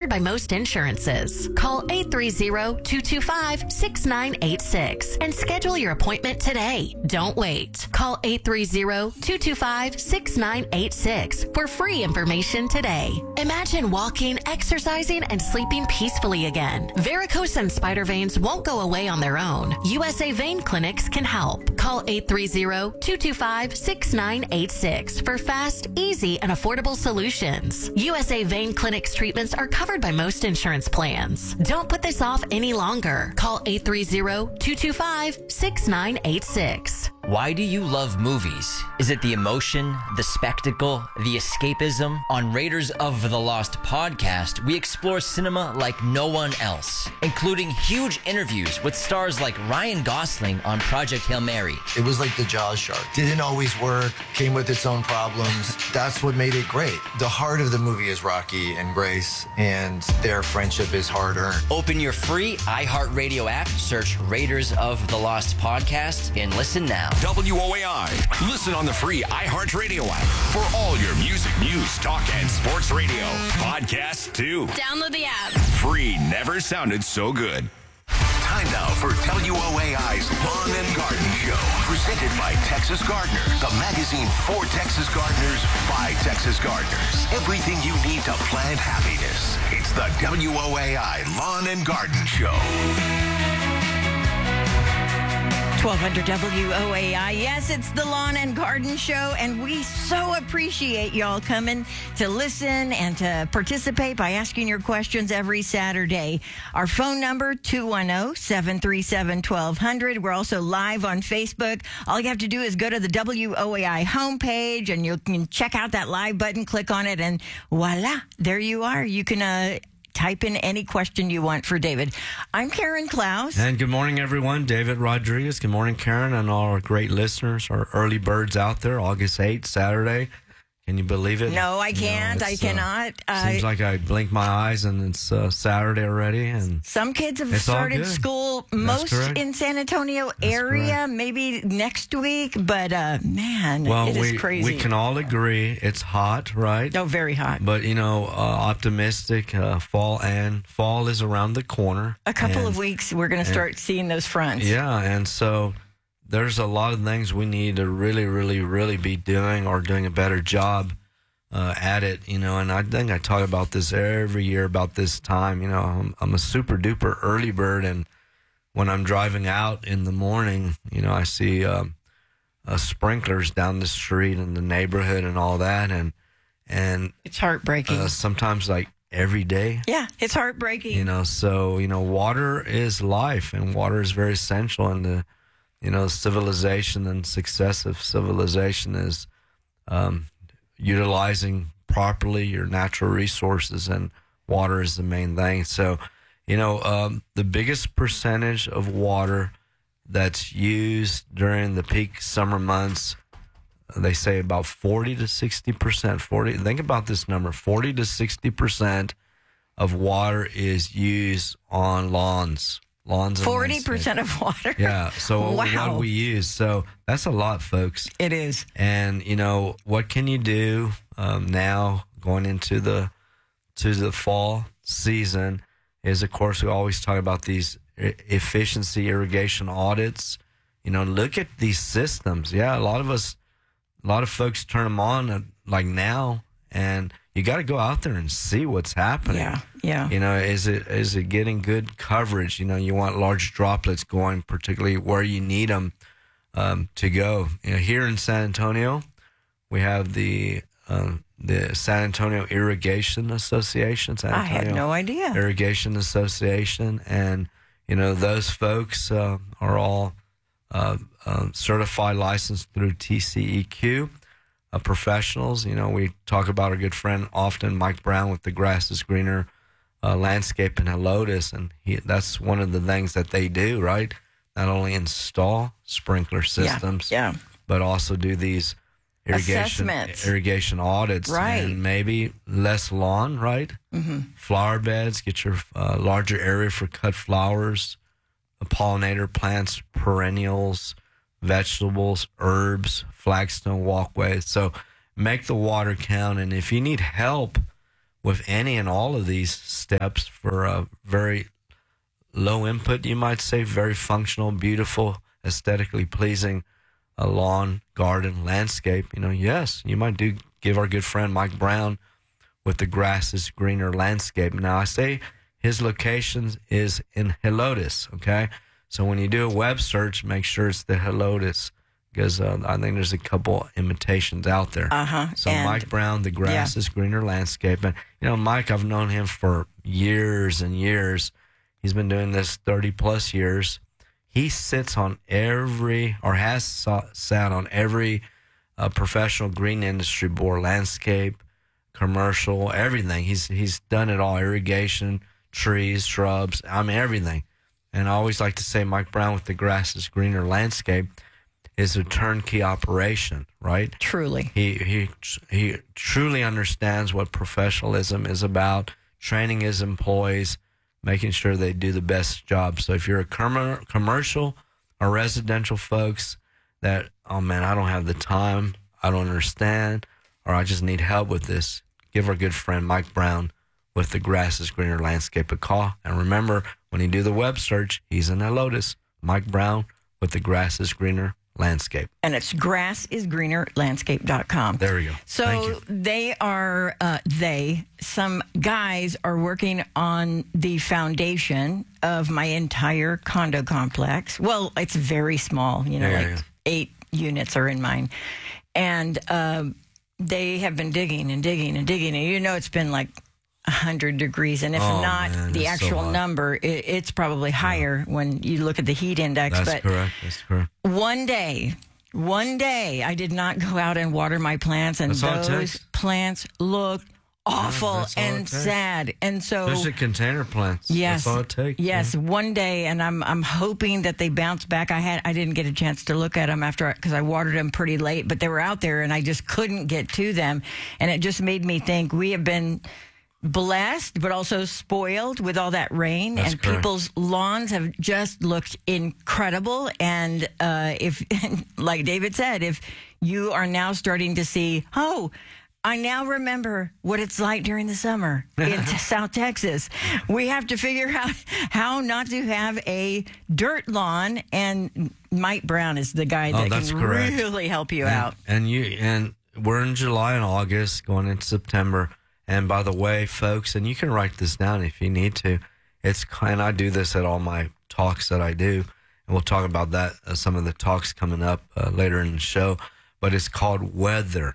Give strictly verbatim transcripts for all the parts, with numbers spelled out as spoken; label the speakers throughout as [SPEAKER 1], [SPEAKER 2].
[SPEAKER 1] by most insurances. Call eight three zero, two two five, six nine eight six and schedule your appointment today. Don't wait. Call eight three zero, two two five, six nine eight six for free information today. Imagine walking, exercising, and sleeping peacefully again. Varicose and spider veins won't go away on their own. U S A Vein Clinics can help. Call eight three zero, two two five, six nine eight six for fast, easy, and affordable solutions. U S A Vein Clinics treatments are covered by most insurance plans. Don't put this off any longer. Call eight three zero, two two five, six nine eight six.
[SPEAKER 2] Why do you love movies? Is it the emotion, the spectacle, the escapism? On Raiders of the Lost podcast, we explore cinema like no one else, including huge interviews with stars like Ryan Gosling on Project Hail Mary.
[SPEAKER 3] It was like the Jaws shark. Didn't always work, came with its own problems. That's what made it great. The heart of the movie is Rocky and Grace, and their friendship is hard-earned.
[SPEAKER 2] Open your free iHeartRadio app, search Raiders of the Lost podcast, and listen now.
[SPEAKER 4] W O A I. Listen on the free iHeartRadio app for all your music, news, talk, and sports radio. Podcasts, too.
[SPEAKER 5] Download the app.
[SPEAKER 4] Free never sounded so good. Time now for W O A I's Lawn and Garden Show. Presented by Texas Gardener, the magazine for Texas gardeners by Texas gardeners. Everything you need to plant happiness. It's the W O A I Lawn and Garden Show.
[SPEAKER 6] twelve hundred W O A I. Yes, it's the Lawn and Garden Show, and we so appreciate y'all coming to listen and to participate by asking your questions every Saturday. Our phone number, two one zero, seven three seven, one two zero zero. We're also live on Facebook. All you have to do is go to the W O A I homepage, and you can check out that live button, click on it, and voila, there you are. You can uh, type in any question you want for David. I'm Karen Klaus.
[SPEAKER 7] And good morning, everyone. David Rodriguez. Good morning, Karen, and all our great listeners, our early birds out there. August eighth, Saturday. Can you believe it?
[SPEAKER 6] No, I can't.
[SPEAKER 7] No,
[SPEAKER 6] I cannot.
[SPEAKER 7] Uh, seems
[SPEAKER 6] uh,
[SPEAKER 7] like I blink my eyes and it's uh, Saturday already. And
[SPEAKER 6] some kids have
[SPEAKER 7] it's
[SPEAKER 6] started school, most
[SPEAKER 7] correct.
[SPEAKER 6] in San Antonio
[SPEAKER 7] That's
[SPEAKER 6] area,
[SPEAKER 7] correct.
[SPEAKER 6] maybe next week. But uh, man,
[SPEAKER 7] well,
[SPEAKER 6] it
[SPEAKER 7] we,
[SPEAKER 6] is crazy.
[SPEAKER 7] we can all agree it's hot, right?
[SPEAKER 6] Oh, very hot.
[SPEAKER 7] But, you know, uh, optimistic uh, fall, and fall is around the corner.
[SPEAKER 6] A couple
[SPEAKER 7] and,
[SPEAKER 6] of weeks, we're going to start seeing those fronts.
[SPEAKER 7] Yeah, and so there's a lot of things we need to really, really, really be doing or doing a better job Uh, at it, you know, and I think I talk about this every year about this time. You know, I'm, I'm a super duper early bird, and when I'm driving out in the morning, you know, I see um, uh, sprinklers down the street in the neighborhood and all that, and and
[SPEAKER 6] it's heartbreaking.
[SPEAKER 7] Uh, sometimes, like every day.
[SPEAKER 6] Yeah, it's heartbreaking.
[SPEAKER 7] You know, so you know, water is life, and water is very essential in the, you know, civilization and success of civilization is. Um, utilizing properly your natural resources, and water is the main thing. So, you know, um, the biggest percentage of water that's used during the peak summer months, they say about forty to sixty percent. forty, think about this number, forty to sixty percent of water is used on lawns. Lawns
[SPEAKER 6] forty percent of water?
[SPEAKER 7] Yeah. So
[SPEAKER 6] wow.
[SPEAKER 7] what do we use? So that's a lot, folks.
[SPEAKER 6] It is.
[SPEAKER 7] And, you know, what can you do um, now going into the to the fall season is, of course, we always talk about these efficiency irrigation audits. You know, look at these systems. Yeah, a lot of us, a lot of folks turn them on uh, like now, and you got to go out there and see what's happening.
[SPEAKER 6] Yeah, yeah.
[SPEAKER 7] You know, is it is it getting good coverage? You know, you want large droplets going, particularly where you need them um, to go. You know, here in San Antonio, we have the uh, the San Antonio Irrigation Association. San Antonio
[SPEAKER 6] I had no idea.
[SPEAKER 7] Irrigation Association, and you know, those folks uh, are all uh, uh, certified, licensed through T C E Q. Uh, professionals. You know, we talk about our good friend often, Mike Brown, with the Grass is Greener uh, Landscaping at Lotus, and he, that's one of the things that they do, right? Not only install sprinkler systems,
[SPEAKER 6] yeah, yeah.
[SPEAKER 7] but also do these irrigation irrigation audits,
[SPEAKER 6] right?
[SPEAKER 7] And maybe less lawn, right?
[SPEAKER 6] Mm-hmm.
[SPEAKER 7] Flower beds, get your uh, larger area for cut flowers, a pollinator plants, perennials, vegetables, herbs, flagstone walkways. So make the water count. And if you need help with any and all of these steps for a very low input, you might say, very functional, beautiful, aesthetically pleasing a lawn, garden, landscape, you know, yes, you might do give our good friend Mike Brown with the Grass is Greener landscape. Now, I say his location is in Helotes, okay? So when you do a web search, make sure it's the Helotes, because uh, I think there's a couple imitations out there.
[SPEAKER 6] Uh-huh.
[SPEAKER 7] So
[SPEAKER 6] and,
[SPEAKER 7] Mike Brown, the Grass
[SPEAKER 6] yeah.
[SPEAKER 7] is Greener landscape. And, you know, Mike, I've known him for years and years. He's been doing this thirty plus years. He sits on every, or has sat on every uh, professional green industry board, landscape, commercial, everything. He's he's done it all, irrigation, trees, shrubs, I mean, everything. And I always like to say Mike Brown with the Grass is Greener landscape is a turnkey operation, right?
[SPEAKER 6] Truly.
[SPEAKER 7] He, he, he truly understands what professionalism is about, training his employees, making sure they do the best job. So if you're a com- commercial or residential folks that, oh man, I don't have the time, I don't understand, or I just need help with this, give our good friend Mike Brown with the Grass is Greener landscape a call. And remember, when you do the web search, he's in Helotes, Mike Brown with the Grass is Greener landscape.
[SPEAKER 6] And it's grass is greener landscape dot com.
[SPEAKER 7] There we go.
[SPEAKER 6] So they are, uh, they, some guys are working on the foundation of my entire condo complex. Well, it's very small, you know,
[SPEAKER 7] Yeah,
[SPEAKER 6] like
[SPEAKER 7] yeah.
[SPEAKER 6] eight units are in mine. And um, they have been digging and digging and digging. And you know, it's been like one hundred degrees. And if
[SPEAKER 7] Oh,
[SPEAKER 6] not
[SPEAKER 7] man,
[SPEAKER 6] the
[SPEAKER 7] it's so
[SPEAKER 6] actual
[SPEAKER 7] hot.
[SPEAKER 6] number, it, it's probably higher when you look at the heat index.
[SPEAKER 7] That's
[SPEAKER 6] but
[SPEAKER 7] correct. That's correct.
[SPEAKER 6] one day, one day, I did not go out and water my plants, and
[SPEAKER 7] That's all it
[SPEAKER 6] those
[SPEAKER 7] takes.
[SPEAKER 6] plants looked awful
[SPEAKER 7] that's all it
[SPEAKER 6] and
[SPEAKER 7] takes.
[SPEAKER 6] sad. And so,
[SPEAKER 7] Especially container plants.
[SPEAKER 6] yes,
[SPEAKER 7] That's all it takes.
[SPEAKER 6] yes,
[SPEAKER 7] Yeah.
[SPEAKER 6] one day, and I'm I'm hoping that they bounce back. I had I didn't get a chance to look at them after because I watered them pretty late, but they were out there, and I just couldn't get to them, and it just made me think we have been blessed but also spoiled with all that rain.
[SPEAKER 7] That's
[SPEAKER 6] and
[SPEAKER 7] correct.
[SPEAKER 6] people's lawns have just looked incredible. And uh if like David said, if you are now starting to see, oh, I now remember what it's like during the summer in South Texas. We have to figure out how not to have a dirt lawn, and Mike Brown is the guy
[SPEAKER 7] Oh,
[SPEAKER 6] that
[SPEAKER 7] that's
[SPEAKER 6] can
[SPEAKER 7] correct.
[SPEAKER 6] really help you
[SPEAKER 7] and,
[SPEAKER 6] out.
[SPEAKER 7] And you and we're in July and August, going into September. And by the way, folks, and you can write this down if you need to. It's and I do this at all my talks that I do, and we'll talk about that uh, some of the talks coming up uh, later in the show. But it's called weather.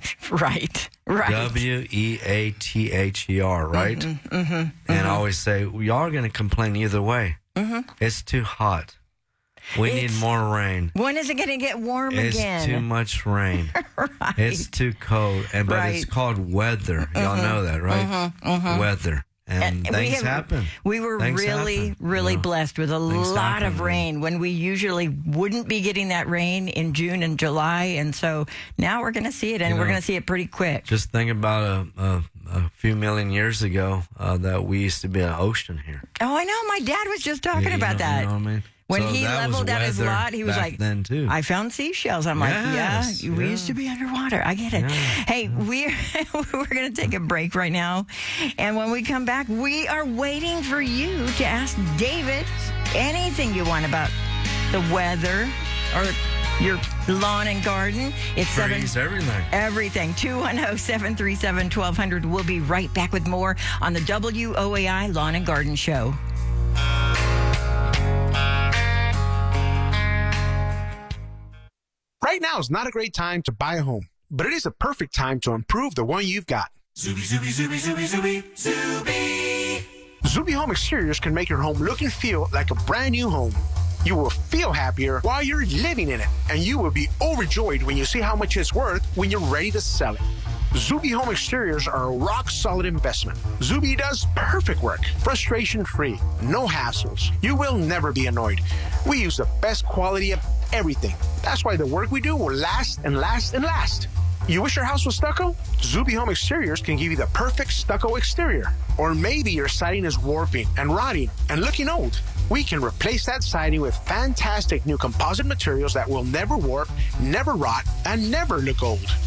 [SPEAKER 6] Right, right.
[SPEAKER 7] W E A T H E R, right?
[SPEAKER 6] Mm-hmm, mm-hmm,
[SPEAKER 7] and
[SPEAKER 6] mm-hmm.
[SPEAKER 7] I always say, well, y'all are going to complain either way.
[SPEAKER 6] Mm-hmm.
[SPEAKER 7] It's too hot. We
[SPEAKER 6] It's-
[SPEAKER 7] need more rain.
[SPEAKER 6] When is it going to get warm
[SPEAKER 7] It's
[SPEAKER 6] again?
[SPEAKER 7] too much rain.
[SPEAKER 6] Right.
[SPEAKER 7] It's too cold. And but it's
[SPEAKER 6] Right.
[SPEAKER 7] called weather. Y'all know that, right? Weather. And,
[SPEAKER 6] And
[SPEAKER 7] things
[SPEAKER 6] we have-
[SPEAKER 7] happen.
[SPEAKER 6] We were
[SPEAKER 7] Things
[SPEAKER 6] really,
[SPEAKER 7] happen,
[SPEAKER 6] really
[SPEAKER 7] you know.
[SPEAKER 6] blessed with a
[SPEAKER 7] Things
[SPEAKER 6] lot
[SPEAKER 7] happen,
[SPEAKER 6] of
[SPEAKER 7] man.
[SPEAKER 6] rain when we usually wouldn't be getting that rain in June and July. And so now we're going to see it, and
[SPEAKER 7] You
[SPEAKER 6] we're
[SPEAKER 7] know,
[SPEAKER 6] going to see it pretty quick.
[SPEAKER 7] Just think about a, a, a few million years ago uh, that we used to be an ocean here.
[SPEAKER 6] Oh, I know. My dad was just talking
[SPEAKER 7] You
[SPEAKER 6] about
[SPEAKER 7] know-
[SPEAKER 6] that.
[SPEAKER 7] You know what I mean?
[SPEAKER 6] When
[SPEAKER 7] So
[SPEAKER 6] he
[SPEAKER 7] that was
[SPEAKER 6] leveled out his
[SPEAKER 7] weather
[SPEAKER 6] lot, he was
[SPEAKER 7] back
[SPEAKER 6] like,
[SPEAKER 7] then too.
[SPEAKER 6] I found seashells. I'm like,
[SPEAKER 7] Yes,
[SPEAKER 6] yeah, we
[SPEAKER 7] yeah.
[SPEAKER 6] used to be underwater. I get it.
[SPEAKER 7] Yeah.
[SPEAKER 6] Hey, we're, we're going to take a break right now. And when we come back, we are waiting for you to ask David anything you want about the weather or your lawn and garden. It's seven.
[SPEAKER 7] Trees, everything.
[SPEAKER 6] Everything. two one zero, seven three seven, one two zero zero. We'll be right back with more on the W O A I Lawn and Garden Show.
[SPEAKER 5] Right now is not a great time to buy a home, but it is a perfect time to improve the one you've got.
[SPEAKER 8] Zuby, Zuby, Zuby, Zuby, Zuby, Zuby.
[SPEAKER 5] Zuby Home Exteriors can make your home look and feel like a brand new home. You will feel happier while you're living in it, and you will be overjoyed when you see how much it's worth when you're ready to sell it. Zuby Home Exteriors are a rock-solid investment. Zuby does perfect work, frustration-free, no hassles. You will never be annoyed. We use the best quality of everything. That's why the work we do will last and last and last. You wish your house was stucco? Zuby Home Exteriors can give you the perfect stucco exterior. Or maybe your siding is warping and rotting and looking old. We can replace that siding with fantastic new composite materials that will never warp, never rot, and never look old.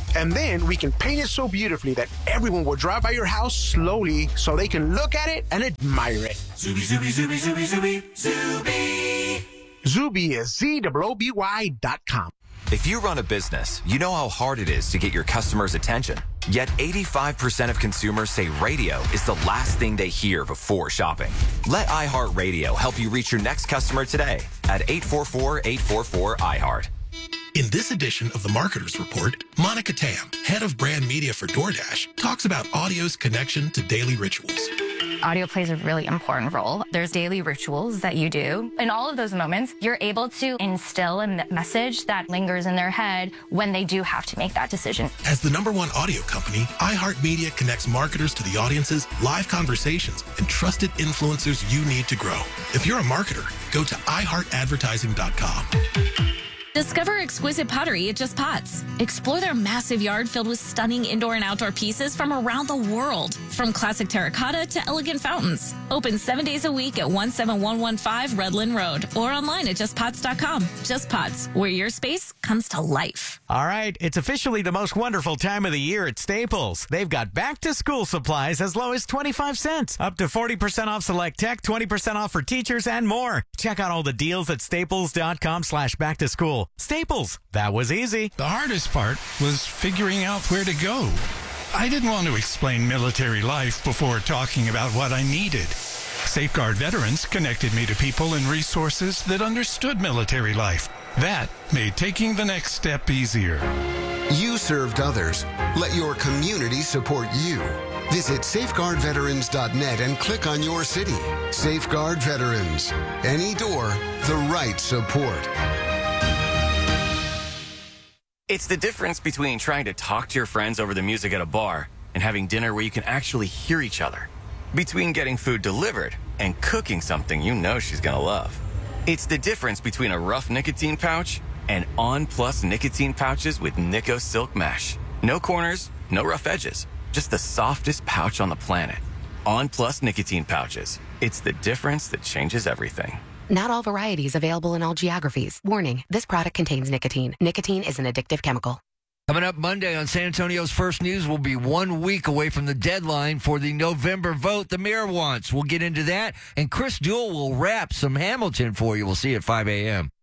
[SPEAKER 5] And then we can paint it so beautifully that everyone will drive by your house slowly so they can look at it and admire it.
[SPEAKER 8] Zuby, Zuby, Zuby, Zuby, Zuby, Zuby.
[SPEAKER 5] Zuby is Z O O B Y dot com.
[SPEAKER 9] If you run a business, you know how hard it is to get your customers' attention. Yet eighty-five percent of consumers say radio is the last thing they hear before shopping. Let iHeartRadio help you reach your next customer today at eight four four, eight four four, I heart.
[SPEAKER 10] In this edition of The Marketer's Report, Monica Tam, head of brand media for DoorDash, talks about audio's connection to daily rituals.
[SPEAKER 11] Audio plays a really important role. There's daily rituals that you do. In all of those moments, you're able to instill a message that lingers in their head when they do have to make that decision.
[SPEAKER 10] As the number one audio company, iHeartMedia connects marketers to the audiences, live conversations, and trusted influencers you need to grow. If you're a marketer, go to i heart advertising dot com.
[SPEAKER 12] Discover exquisite pottery at Just Pots. Explore their massive yard filled with stunning indoor and outdoor pieces from around the world. From classic terracotta to elegant fountains. Open seven days a week at one seven one one five Redland Road or online at just pots dot com. Just Pots, where your space comes to life.
[SPEAKER 13] All right, it's officially the most wonderful time of the year at Staples. They've got back-to-school supplies as low as twenty-five cents, up to forty percent off select tech, twenty percent off for teachers, and more. Check out all the deals at staples dot com slash back to school. Staples, that was easy.
[SPEAKER 14] The hardest part was figuring out where to go. I didn't want to explain military life before talking about what I needed. Safeguard Veterans connected me to people and resources that understood military life. That made taking the next step easier.
[SPEAKER 15] You served others. Let your community support you. Visit safeguard veterans dot net and click on your city. Safeguard Veterans. Any door, the right support.
[SPEAKER 16] It's the difference between trying to talk to your friends over the music at a bar and having dinner where you can actually hear each other. Between getting food delivered and cooking something you know she's gonna love. It's the difference between a rough nicotine pouch and On Plus nicotine pouches with Nico Silk Mesh. No corners, no rough edges, just the softest pouch on the planet. On Plus nicotine pouches. It's the difference that changes everything.
[SPEAKER 17] Not all varieties available in all geographies. Warning, this product contains nicotine. Nicotine is an addictive chemical.
[SPEAKER 18] Coming up Monday on San Antonio's First News, we'll be one week away from the deadline for the November vote the mayor wants. We'll get into that, and Chris Duell will wrap some Hamilton for you. We'll see you at five a.m.